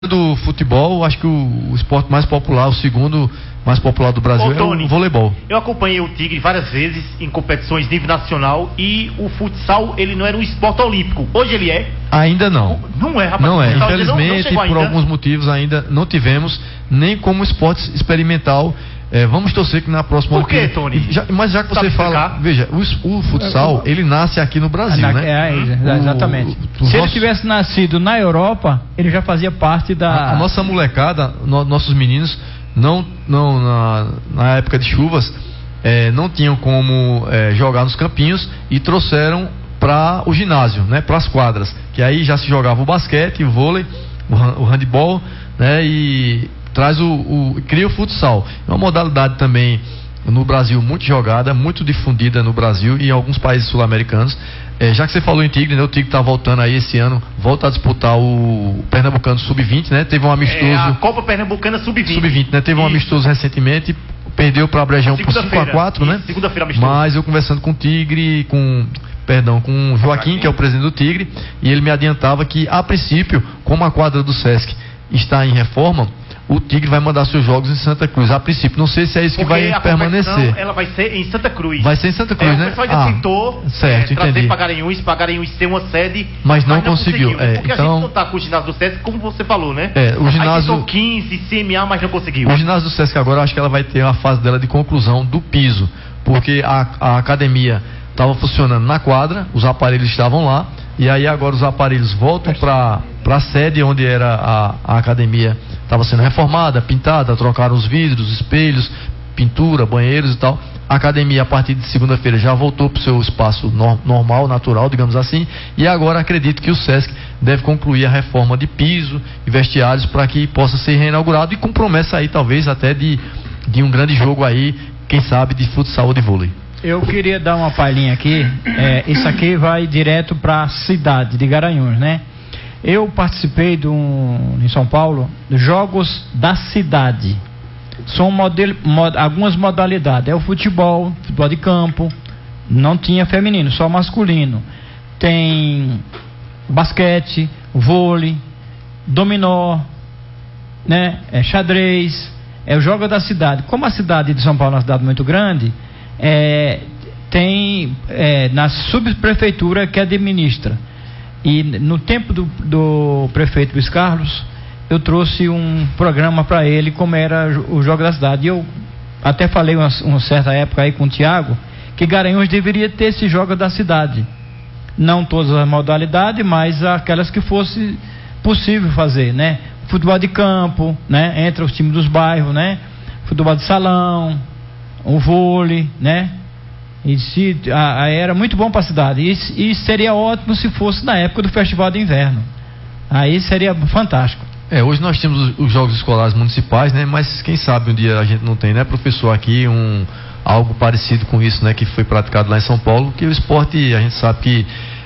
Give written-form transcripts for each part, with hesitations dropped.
do futebol, acho que o esporte mais popular, o segundo mais popular do Brasil, Tony, é o voleibol. Eu acompanhei o Tigre várias vezes em competições nível nacional e o futsal, ele não era um esporte olímpico. Hoje ele é? Ainda não. Não é, rapaz. Não é. Infelizmente, não por alguns motivos ainda não tivemos, nem como esporte experimental. Vamos torcer que na próxima... Por quê, Tony? Mas já que você fala... Veja, o futsal, ele nasce aqui no Brasil, né? Exatamente. Se ele tivesse nascido na Europa, ele já fazia parte da... A nossa molecada, nossos meninos, na época de chuvas, não tinham como jogar nos campinhos e trouxeram para o ginásio, né? Para as quadras. Que aí já se jogava o basquete, o vôlei, o handebol, né? E... cria o futsal. É uma modalidade também no Brasil muito jogada, muito difundida no Brasil e em alguns países sul-americanos. Já que você falou em Tigre, né? O Tigre está voltando aí esse ano, volta a disputar o Pernambucano Sub-20, né? Teve um amistoso. A Copa Pernambucana Sub-20. Sub-20, né? Teve um amistoso recentemente, perdeu para a Brejão por 5-4, né? Segunda-feira amistoso. Mas eu conversando com o Tigre, com o Joaquim, que é o presidente do Tigre, e ele me adiantava que, a princípio, como a quadra do Sesc está em reforma, o Tigre vai mandar seus jogos em Santa Cruz, a princípio. Não sei se é isso que vai permanecer. Ela vai ser em Santa Cruz. Vai ser em Santa Cruz, né? O pessoal ainda tentou trazer para Garanhuns ter uma sede, mas não conseguiu. Porque então, a gente não está com o ginásio do Sesc, como você falou, né? O ginásio... Aí tentou 15, CMA, mas não conseguiu. O ginásio do Sesc agora, acho que ela vai ter a fase dela de conclusão do piso, porque a academia estava funcionando na quadra, os aparelhos estavam lá, e aí agora os aparelhos voltam para a sede onde era a academia, estava sendo reformada, pintada, trocaram os vidros, espelhos, pintura, banheiros e tal. A academia, a partir de segunda-feira, já voltou para o seu espaço normal, natural, digamos assim, e agora acredito que o Sesc deve concluir a reforma de piso e vestiários para que possa ser reinaugurado, e com promessa aí talvez até de um grande jogo aí, quem sabe, de futsal ou de vôlei. Eu queria dar uma palhinha aqui. Isso aqui vai direto para a cidade de Garanhuns, né? Eu participei em São Paulo dos Jogos da Cidade. São algumas modalidades. É o futebol de campo, não tinha feminino, só masculino. Tem basquete, vôlei, dominó, né? Xadrez. É o Jogo da Cidade. Como a cidade de São Paulo é uma cidade muito grande, tem na subprefeitura que administra. E no tempo do prefeito Luiz Carlos, eu trouxe um programa para ele, como era o Jogo da Cidade. E eu até falei uma certa época aí com o Tiago, que Garanhuns deveria ter esse Jogo da Cidade. Não todas as modalidades, mas aquelas que fosse possível fazer, né? Futebol de campo, né? Entre os times dos bairros, né? Futebol de salão, o vôlei, né? Era muito bom para a cidade. E seria ótimo se fosse na época do Festival de Inverno. Aí seria fantástico. Hoje nós temos os Jogos Escolares Municipais, né? Mas quem sabe um dia a gente não tem, né, professor, aqui algo parecido com isso, né? Que foi praticado lá em São Paulo, que o esporte, a gente sabe que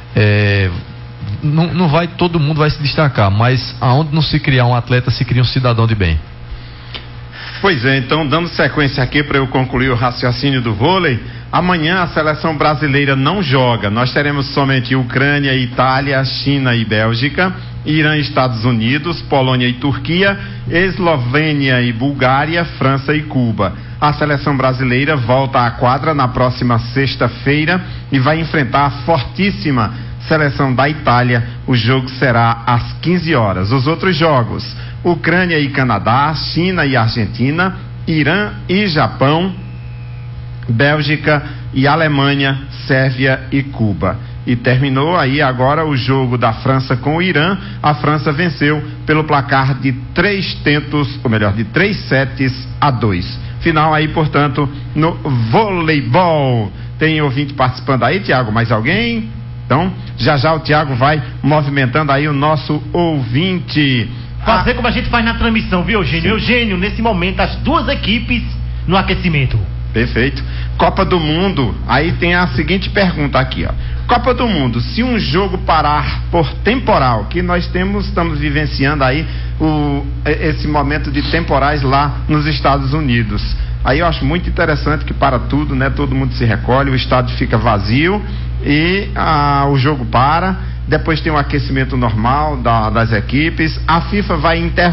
não vai, todo mundo vai se destacar, mas aonde não se criar um atleta, se cria um cidadão de bem. Pois é, então dando sequência aqui para eu concluir o raciocínio do vôlei, amanhã a seleção brasileira não joga. Nós teremos somente Ucrânia, Itália, China e Bélgica, Irã e Estados Unidos, Polônia e Turquia, Eslovênia e Bulgária, França e Cuba. A seleção brasileira volta à quadra na próxima sexta-feira e vai enfrentar a fortíssima seleção da Itália. O jogo será às 15 horas. Os outros jogos: Ucrânia e Canadá, China e Argentina, Irã e Japão, Bélgica e Alemanha, Sérvia e Cuba. E terminou aí agora o jogo da França com o Irã. A França venceu pelo placar de 3 sets a 2. Final aí, portanto, no voleibol. Tem ouvinte participando aí, Tiago? Mais alguém? Então, já o Tiago vai movimentando aí o nosso ouvinte. Fazer como a gente faz na transmissão, viu, Eugênio? Eugênio, nesse momento, as duas equipes no aquecimento. Perfeito. Copa do Mundo, aí tem a seguinte pergunta aqui, ó. Copa do Mundo, se um jogo parar por temporal, que nós estamos vivenciando aí esse momento de temporais lá nos Estados Unidos. Aí eu acho muito interessante que para tudo, né? Todo mundo se recolhe, o estádio fica vazio e o jogo para depois tem um aquecimento normal das equipes. A FIFA vai